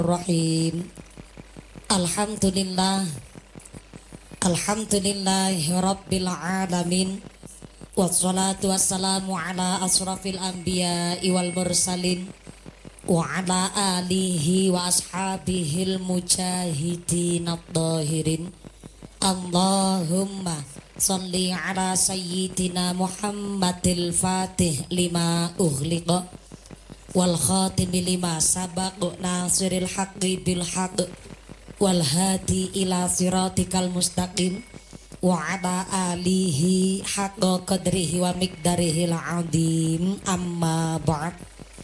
Bismillahirrahmanirrahim. Alhamdulillah. Alhamdulillahi rabbil alamin. Wassalatu wassalamu ala asrafil anbiya'i wal mursalin wa ala alihi wa ashabihil mujahidin at-tahirin. Allahumma salli ala sayyidina Muhammadil fatih lima ughliqa wal khatimi lima sabaq nasiril haqqi bil haqq wal hadi ila siratikal mustaqim wa ala alihi haqqa qadrihi wa miqdarihil azim. Amma ba'd.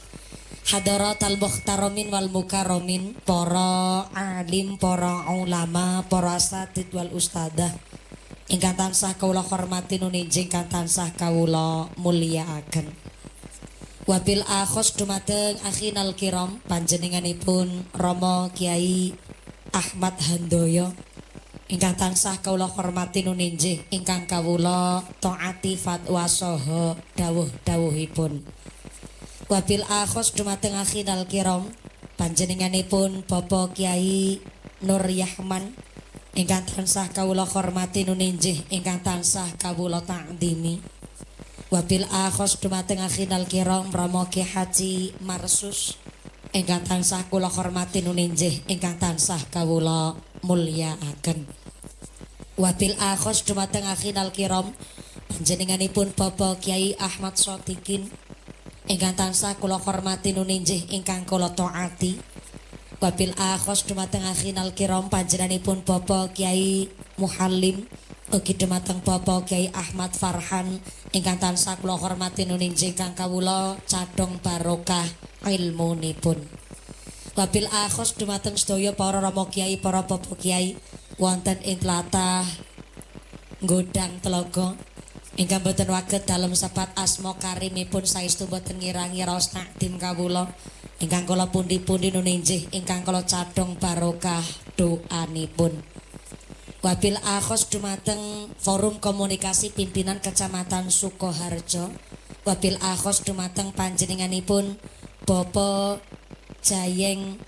Hadaratal muhtaramin wal mukarramin, para alim, para ulama, para asatid wal ustadzah ingkang tansah kawula hormati nuninjing ingkang tansah kawula mulyakaken. Wabil akhos dumateng akhinal kiram panjenenganipun Rama Kiai Ahmad Handoyo ingkang tansah kawula hormati nuninjih ingkang kawula taati fatwa saha dawuh-dawuhipun. Wabil akhos dumateng akhinal kiram panjenenganipun Bapak Kiai Nur Yahman ingkang tansah kawula hormati nuninjih ingkang tansah kawula ta'dhimi. Wabil akhos dumateng akhinal kiram Rama Ki Haji Marsus ingkang tansah kula hormati nuninjih ingkang tansah kawula mulyakaken. Wabil akhos dumateng akhinal kiram panjenenganipun Bapak Kiai Ahmad Sotikin ingkang tansah kula hormati nuninjih ingkang kula taati. Wabil akhos dumateng akhinal kiram panjenenganipun Bapak Kiai Muhallim ugi dumateng Bapak Kiai Ahmad Farhan ingkang tansah kula hormati nuninjing kang kawula cadhong barokah ilmunipun. Wabil akhos dumateng sedaya para rama kiai, para bapak kiai wonten ing tlatah Nggodang Telaga ingkang boten waget dalem sepat asma karimipun saestu boten ngirangi raos takdim kawula ingkang kula pundi-pundi nuninjih ingkang kula cadhong barokah doanipun. Wabil akhos dumateng forum komunikasi pimpinan Kecamatan Sukoharjo. Wabil akhos dumateng panjenenganipun Bapak Jayeng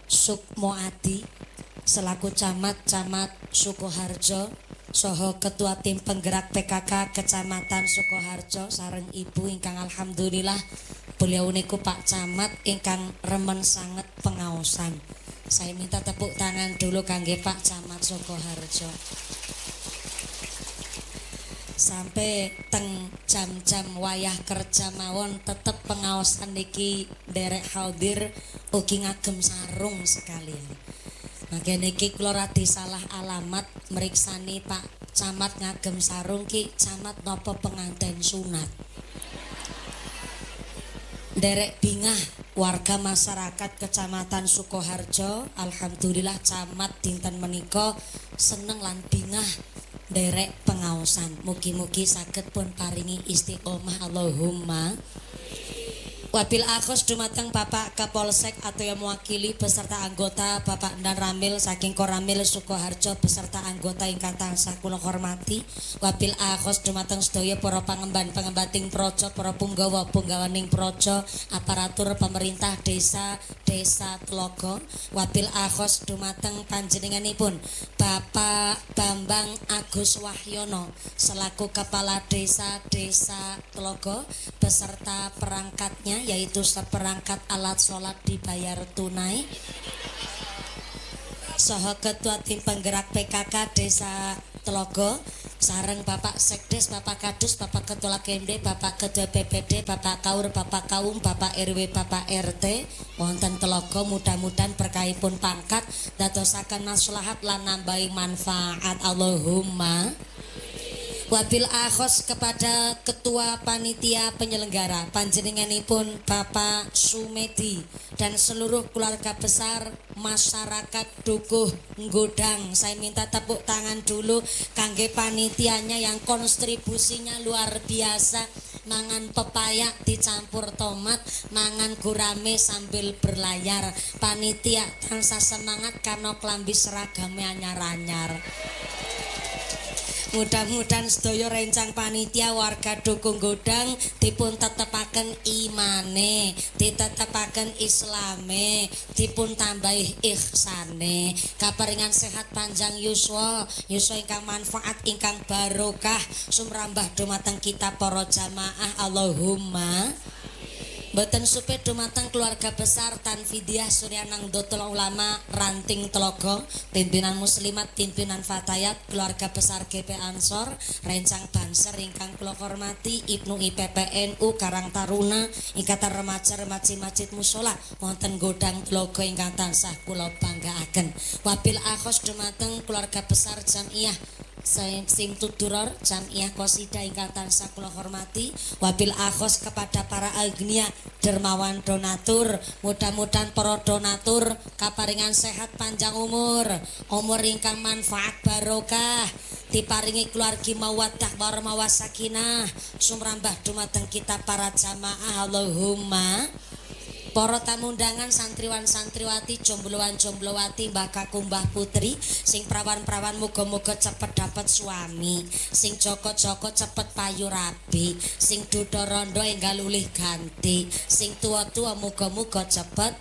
Sukmoadi selaku camat Sukoharjo saha ketua tim penggerak PKK Kecamatan Sukoharjo sareng ibu ingkang alhamdulillah beliau niku Pak Camat ingkang remen sanget pengaosan. Saya minta tepuk tangan dulu kangge Pak Camat Sukoharjo. Sampai teng jam-jam wayah kerja mawon tetep pengaosan niki derek hadir ugi ngagem sarung sekalian. Mangke niki kula radi salah alamat meriksani Pak Camat ngagem sarung ki camat napa penganten sunat. Derek bingah warga masyarakat Kecamatan Sukoharjo, alhamdulillah camat dinten menika seneng lan bingah derek pengaosan. Mugi-mugi saged pun paringi istiqomah Allahumma. Wabil akhos dumateng Bapak Kapolsek atau yang mewakili beserta anggota Bapak Dan Ramil saking Koramil Sukoharjo beserta anggota ingkang tansah kula hormati. Wabil akhos dumateng sedaya para pangemban-pengembating praja, para punggawa-punggawaning praja, aparatur pemerintah desa Telaga. Wabil akhos dumateng panjenenganipun Bapak Bambang Agus Wahyono selaku Kepala Desa Telaga beserta perangkatnya yaitu seperangkat alat sholat dibayar tunai saha ketua tim penggerak PKK Desa Telaga sareng Bapak Sekdes, Bapak Kadus, Bapak Ketua KMD, Bapak Ketua BPD, Bapak Kaur, Bapak Kaum, Bapak RW, Bapak RT wonten Telaga mudah-mudahan berkahipun pangkat dadosaken maslahat lan nambahi manfaat Allahumma. Wabil akhos kepada Ketua Panitia Penyelenggara panjenenganipun Bapak Sumedi dan seluruh keluarga besar masyarakat Dukuh Nggodang. Saya minta tepuk tangan dulu kangge panitianya yang kontribusinya luar biasa. Mangan pepaya dicampur tomat, mangan gurame sambil berlayar. Panitia tansah semangat karena klambi seragame anyar-anyar. Mudah-mudahan sedaya rencang panitia warga dukung godang dipun tetepaken imane, ditetepaken islame, dipun tambahi ihsane, kaparingan sehat panjang yuswa, yuswa ingkang manfaat ingkang barokah sumrambah dumateng kita para jamaah Allahumma. Mboten supe dumateng keluarga besar Tanfidiah Suryanang Dotul Ulama Ranting Tlogo, pimpinan muslimat, pimpinan fatayat, keluarga besar GP Ansor, rencang banser ingkang kula hormati, Ibnu IPPNU Karang Taruna, Ikatan Remaja Remaji Masjid Mushola wonten Godang Tlogo ingkang tansah kula banggaaken. Wabil akhos dumateng keluarga besar Jamiah Simtuduror Jamiah Qosida ingkang tansah kula hormati, wabil akhos kepada para agnia dermawan donatur, mudah-mudahan para donatur kaparingan sehat panjang umur ingkang manfaat barokah, diparingi keluargi mawaddah warahmah wasakinah sumrambah dumateng kita para jamaah Allahumma. Para tamu undangan santriwan santriwati jombloan jomblowati mbah kakung mbah putri sing prawan-prawan muga-muga cepet dapat suami, sing joko-joko cepet payu rabi, sing duda rondo enggal ulih ganti, sing tua-tua muga-muga cepet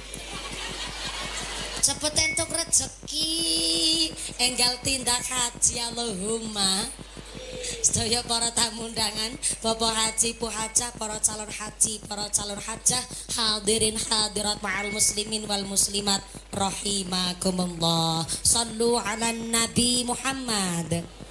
entuk rezeki enggal tindak haji Allahumma. Sedaya para tamu undangan, Bapak Haji, Bu Hajah, para calon haji, para calon hajah, hadirin hadirat ma'al muslimin wal muslimat rahimakumullah. Sallu ala Nabi Muhammad.